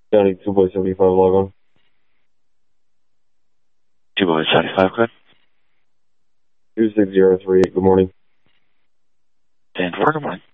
County 2.75 log on. 2.75, good. 26038, good morning. And for good morning.